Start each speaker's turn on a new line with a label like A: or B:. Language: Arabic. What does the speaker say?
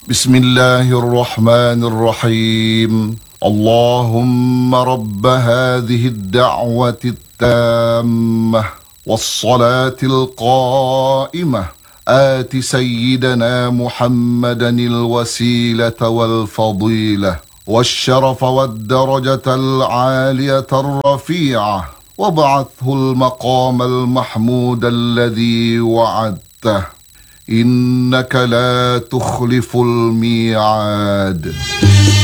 A: بسم الله الرحمن الرحيم. اللهم رب هذه الدعوة التامة والصلاة القائمة آت سيدنا محمدا الوسيلة والفضيلة والشرف والدرجة العالية الرفيعة، وابعثه المقام المحمود الذي وعدته، إنك لا تخلف الميعاد.